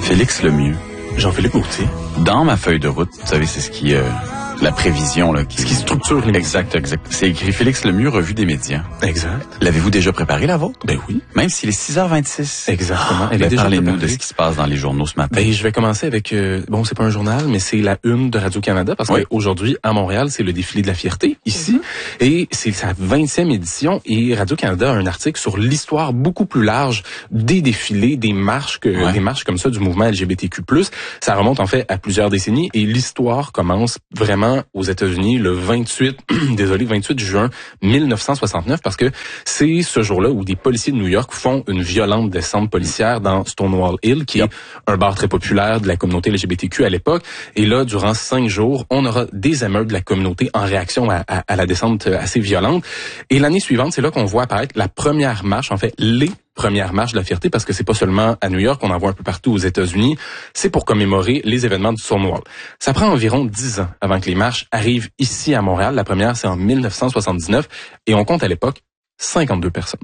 Félix Lemieux. Jean-Philippe Gauthier. Dans ma feuille de route, vous savez, c'est ce qui... la prévision, là. Ce qui structure les médias. Exact. C'est écrit Félix Lemieux, Revue des médias. Exact. L'avez-vous déjà préparé, la vôtre? Ben oui. Même s'il est 6h26. Exactement. Parlez-nous de ce qui se passe dans les journaux ce matin. Ben, je vais commencer avec, c'est pas un journal, mais c'est la une de Radio-Canada, parce qu'aujourd'hui, à Montréal, c'est le défilé de la fierté, ici. Et c'est sa 20e édition, et Radio-Canada a un article sur l'histoire beaucoup plus large des défilés, des marches comme ça, du mouvement LGBTQ+. Ça remonte, en fait, à plusieurs décennies, et l'histoire commence vraiment aux États-Unis le 28 juin 1969, parce que c'est ce jour-là où des policiers de New York font une violente descente policière dans Stonewall Inn, qui est un bar très populaire de la communauté LGBTQ à l'époque. Et là, durant 5 jours, on aura des émeutes de la communauté en réaction à la descente assez violente. Et l'année suivante, c'est là qu'on voit apparaître la première marche, en fait, les première marche de la fierté, parce que c'est pas seulement à New York, on en voit un peu partout aux États-Unis. C'est pour commémorer les événements du Stonewall. Ça prend environ 10 ans avant que les marches arrivent ici à Montréal. La première, c'est en 1979, et on compte à l'époque 52 personnes.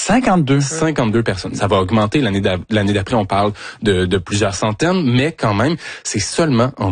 52 personnes. Ça va augmenter l'année d'après, on parle de plusieurs centaines, mais quand même, c'est seulement en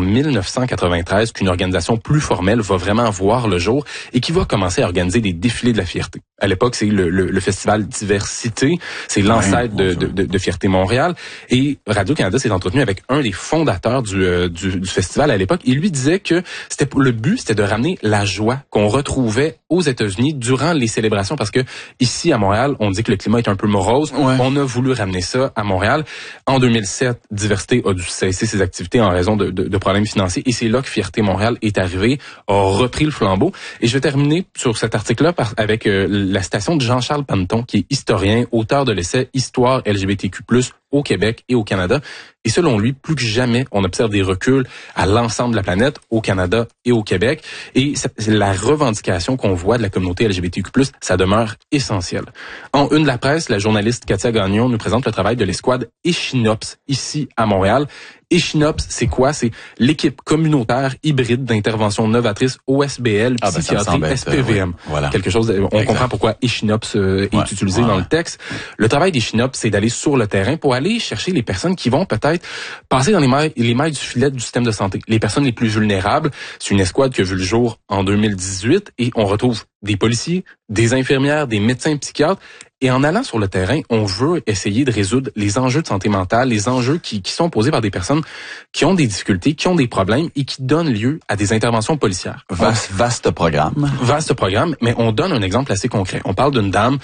1993 qu'une organisation plus formelle va vraiment voir le jour et qui va commencer à organiser des défilés de la fierté. À l'époque, c'est le festival Diversité, c'est l'ancêtre de Fierté Montréal, et Radio-Canada s'est entretenu avec un des fondateurs du festival à l'époque. Il lui disait que le but, c'était de ramener la joie qu'on retrouvait aux États-Unis durant les célébrations, parce que ici à Montréal, on dit que le climat est un peu morose. Ouais. On a voulu ramener ça à Montréal. En 2007, Diversité a dû cesser ses activités en raison de problèmes financiers. Et c'est là que Fierté Montréal est arrivée, a repris le flambeau. Et je vais terminer sur cet article-là avec la citation de Jean-Charles Panton, qui est historien, auteur de l'essai Histoire LGBTQ+, au Québec et au Canada. Et selon lui, plus que jamais, on observe des reculs à l'ensemble de la planète, au Canada et au Québec. Et la revendication qu'on voit de la communauté LGBTQ+, ça demeure essentiel. En une de la presse, la journaliste Katia Gagnon nous présente le travail de l'escouade Échinops, ici à Montréal. Échinops, c'est quoi? C'est l'équipe communautaire hybride d'intervention novatrice OSBL, psychiatrie, SPVM. Voilà. Quelque chose, on comprend pourquoi Échinops est utilisé dans le texte. Le travail d'Échinops, c'est d'aller sur le terrain pour aller chercher les personnes qui vont peut-être passer dans les mailles du filet du système de santé. Les personnes les plus vulnérables. C'est une escouade qui a vu le jour en 2018 et on retrouve des policiers, des infirmières, des médecins psychiatres. Et en allant sur le terrain, on veut essayer de résoudre les enjeux de santé mentale, les enjeux qui sont posés par des personnes qui ont des difficultés, qui ont des problèmes et qui donnent lieu à des interventions policières. Vaste programme. Vaste programme, mais on donne un exemple assez concret. On parle d'une dame,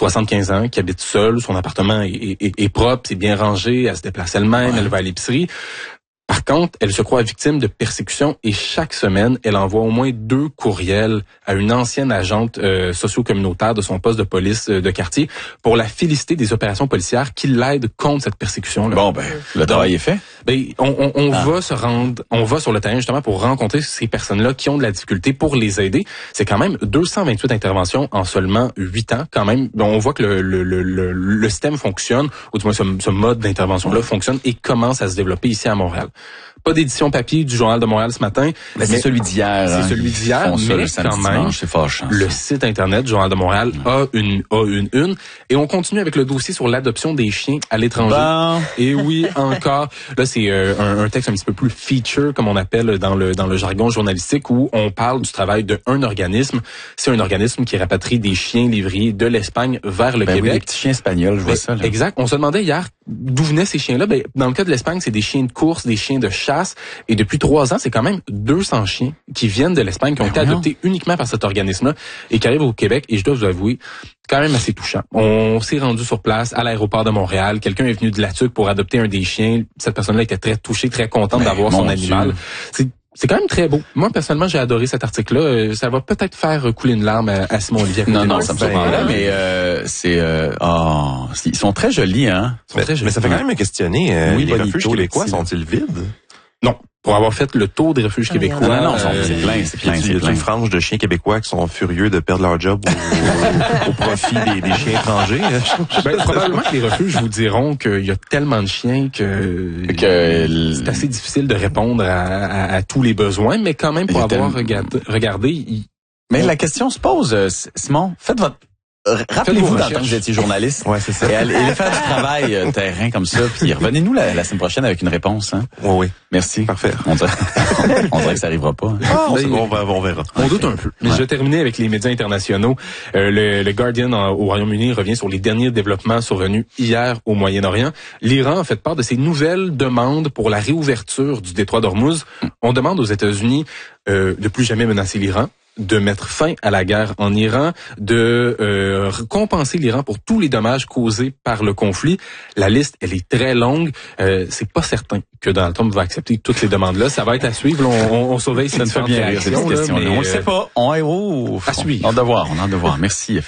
75 ans, qui habite seule, son appartement est propre, c'est bien rangé, elle se déplace elle-même, elle va à l'épicerie. Par contre, elle se croit victime de persécution et chaque semaine, elle envoie au moins 2 courriels à une ancienne agente socio-communautaire de son poste de police de quartier pour la féliciter des opérations policières qui l'aident contre cette persécution-là. Bon, le travail est fait. On va sur le terrain justement pour rencontrer ces personnes-là qui ont de la difficulté pour les aider. C'est quand même 228 interventions en seulement 8 ans. Quand même, on voit que le système fonctionne, ou du moins ce mode d'intervention-là fonctionne et commence à se développer ici à Montréal. Pas d'édition papier du Journal de Montréal ce matin. Mais c'est celui d'hier. C'est celui d'hier, mais quand même, c'est fâchant. Le site Internet du Journal de Montréal a une. Et on continue avec le dossier sur l'adoption des chiens à l'étranger. Et oui, encore. Là, c'est un texte un petit peu plus feature, comme on appelle dans le jargon journalistique, où on parle du travail d'un organisme. C'est un organisme qui rapatrie des chiens lévriers de l'Espagne vers le Québec. Oui, des petits chiens espagnols, je vois ça. Là. Exact. On se demandait hier d'où venaient ces chiens-là. Dans le cas de l'Espagne, c'est des chiens de course, des chiens de chasse. Et depuis 3 ans, c'est quand même 200 chiens qui viennent de l'Espagne, qui ont été adoptés uniquement par cet organisme-là et qui arrivent au Québec. Et je dois vous avouer, quand même assez touchant. On s'est rendu sur place à l'aéroport de Montréal. Quelqu'un est venu de la Tuque pour adopter un des chiens. Cette personne-là était très touchée, très contente d'avoir son animal. C'est quand même très beau. Moi, personnellement, j'ai adoré cet article-là. Ça va peut-être faire couler une larme à Simon Olivier. Non, ça me surprendrait, mais ils sont très jolis, hein. Mais ça fait quand même me questionner. Les refuges québécois sont-ils vides? Non. Pour avoir fait le tour des refuges québécois. Non, c'est plein. Il y a une frange de chiens québécois qui sont furieux de perdre leur job au profit des chiens étrangers. Probablement que les refuges vous diront qu'il y a tellement de chiens que c'est assez difficile de répondre à tous les besoins, mais quand même, pour avoir regardé... Mais la question se pose, Simon, faites votre rappelez-vous dans le temps que vous étiez journaliste. Ouais, c'est ça. Et allez faire du travail terrain comme ça, puis revenez-nous la semaine prochaine avec une réponse. Hein? Oui. Merci. Parfait. On dirait que ça arrivera pas. Hein? On verra. On doute un peu. Mais je vais terminer avec les médias internationaux. Le Guardian au Royaume-Uni revient sur les derniers développements survenus hier au Moyen-Orient. L'Iran a fait part de ses nouvelles demandes pour la réouverture du détroit d'Ormuz. On demande aux États-Unis de plus jamais menacer l'Iran, de mettre fin à la guerre en Iran, de compenser l'Iran pour tous les dommages causés par le conflit. La liste, elle est très longue. C'est pas certain que Donald Trump va accepter toutes les demandes-là. Ça va être à suivre. On surveille ces différentes réactions. On ne sait pas. On est à suivre. On a de voir. Merci.